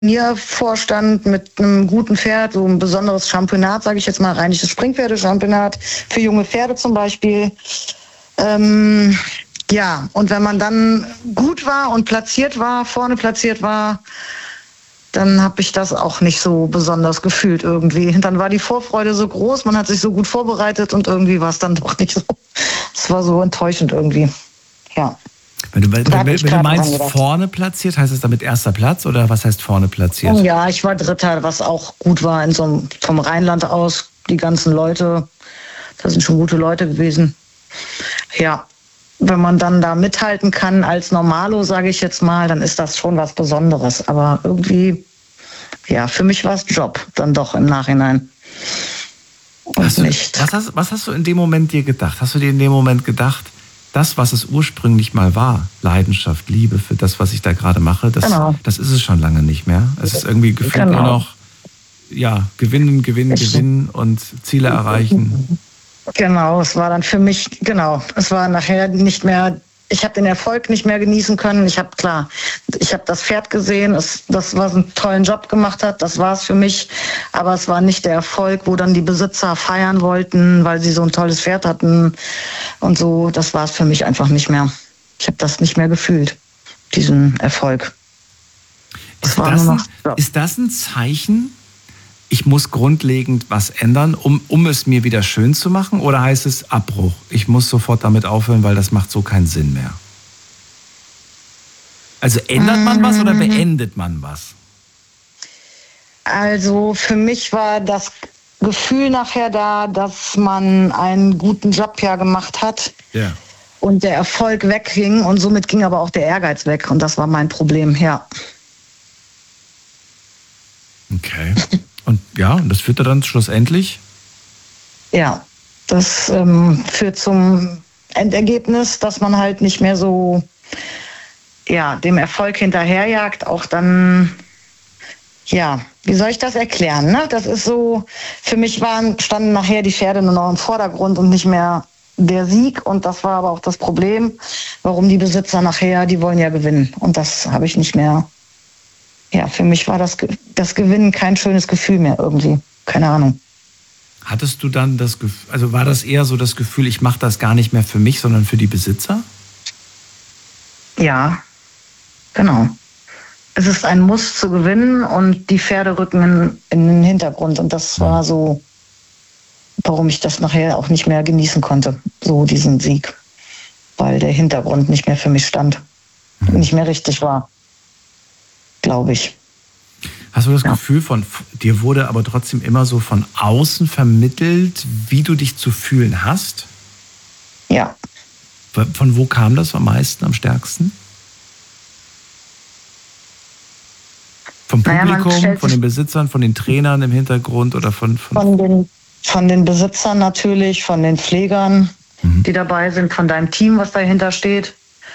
Turniervorstand mit einem guten Pferd, so ein besonderes Championat, sage ich jetzt mal, rheinisches Springpferdechampionat für junge Pferde zum Beispiel. Ja, und wenn man dann gut war und platziert war, vorne platziert war, dann habe ich das auch nicht so besonders gefühlt irgendwie. Dann war die Vorfreude so groß, man hat sich so gut vorbereitet und irgendwie war es dann doch nicht so. Es war so enttäuschend irgendwie, ja. Wenn du meinst vorne platziert, heißt es damit erster Platz oder was heißt vorne platziert? Ja, ich war Dritter, was auch gut war vom Rheinland aus. Die ganzen Leute, das sind schon gute Leute gewesen. Ja, wenn man dann da mithalten kann als Normalo, sage ich jetzt mal, dann ist das schon was Besonderes. Aber irgendwie, ja, für mich war es Job, dann doch im Nachhinein. Und was hast du in dem Moment dir gedacht? Hast du dir in dem Moment gedacht, das, was es ursprünglich mal war, Leidenschaft, Liebe für das, was ich da gerade mache, das ist es schon lange nicht mehr. Es ist irgendwie gefühlt nur noch, ja, gewinnen und Ziele erreichen. Genau, es war dann für mich, es war nachher nicht mehr, ich habe den Erfolg nicht mehr genießen können. Ich habe das Pferd gesehen, das was einen tollen Job gemacht hat, das war es für mich. Aber es war nicht der Erfolg, wo dann die Besitzer feiern wollten, weil sie so ein tolles Pferd hatten und so. Das war es für mich einfach nicht mehr. Ich habe das nicht mehr gefühlt, diesen Erfolg. Ist das ein Zeichen, ich muss grundlegend was ändern, um es mir wieder schön zu machen? Oder heißt es Abbruch? Ich muss sofort damit aufhören, weil das macht so keinen Sinn mehr. Also ändert man was oder beendet man was? Also für mich war das Gefühl nachher da, dass man einen guten Job ja gemacht hat. Ja. Und der Erfolg wegging und somit ging aber auch der Ehrgeiz weg. Und das war mein Problem, ja. Okay. Und das führt dann schlussendlich? Ja, das führt zum Endergebnis, dass man halt nicht mehr so dem Erfolg hinterherjagt. Auch dann, wie soll ich das erklären? Ne? Das ist so, für mich standen nachher die Pferde nur noch im Vordergrund und nicht mehr der Sieg. Und das war aber auch das Problem, warum die Besitzer nachher, die wollen ja gewinnen. Und das habe ich nicht mehr. Ja, für mich war das Gewinnen kein schönes Gefühl mehr irgendwie. Keine Ahnung. Hattest du dann das Gefühl, also war das eher so das Gefühl, ich mache das gar nicht mehr für mich, sondern für die Besitzer? Ja, genau. Es ist ein Muss zu gewinnen und die Pferde rücken in den Hintergrund. Und das war so, warum ich das nachher auch nicht mehr genießen konnte, so diesen Sieg. Weil der Hintergrund nicht mehr für mich stand. Nicht mehr richtig war. Glaube ich. Hast du das Gefühl, dir wurde aber trotzdem immer so von außen vermittelt, wie du dich zu fühlen hast? Ja. Von wo kam das am meisten, am stärksten? Vom Publikum, von den Besitzern, von den Trainern im Hintergrund oder von den Besitzern natürlich, von den Pflegern, die dabei sind, von deinem Team, was dahinter steht.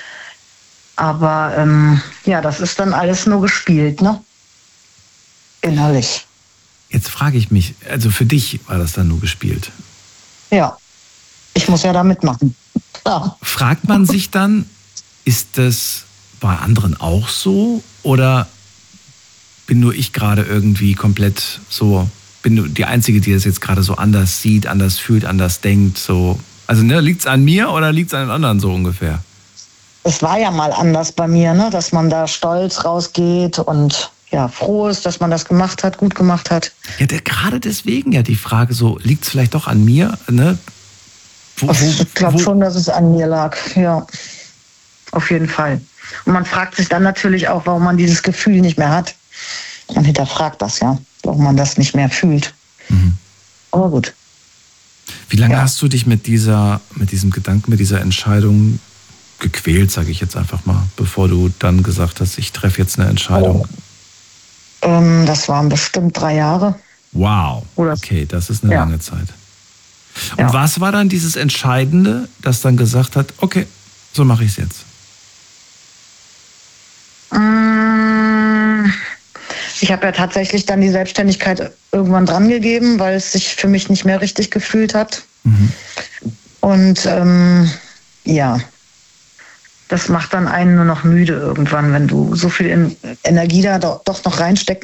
Aber das ist dann alles nur gespielt, ne? Innerlich. Jetzt frage ich mich, also für dich war das dann nur gespielt? Ja, ich muss ja da mitmachen. Ja. Fragt man sich dann, ist das bei anderen auch so? Oder bin nur ich gerade irgendwie komplett so, bin nur die Einzige, die das jetzt gerade so anders sieht, anders fühlt, anders denkt? So. Also liegt es an mir oder liegt es an den anderen so ungefähr? Es war ja mal anders bei mir, ne? Dass man da stolz rausgeht und froh ist, dass man das gemacht hat, gut gemacht hat. Ja, gerade deswegen die Frage so, liegt es vielleicht doch an mir? Ne? Ich glaube schon, dass es an mir lag, ja. Auf jeden Fall. Und man fragt sich dann natürlich auch, warum man dieses Gefühl nicht mehr hat. Man hinterfragt das, warum man das nicht mehr fühlt. Aber gut. Wie lange hast du dich mit diesem Gedanken, mit dieser Entscheidung gequält, sage ich jetzt einfach mal, bevor du dann gesagt hast, ich treffe jetzt eine Entscheidung? Das waren bestimmt 3 Jahre. Wow, okay, das ist eine lange Zeit. Und was war dann dieses Entscheidende, das dann gesagt hat, okay, so mache ich es jetzt? Ich habe ja tatsächlich dann die Selbstständigkeit irgendwann dran gegeben, weil es sich für mich nicht mehr richtig gefühlt hat. Und das macht dann einen nur noch müde irgendwann, wenn du so viel Energie da doch noch reinstecken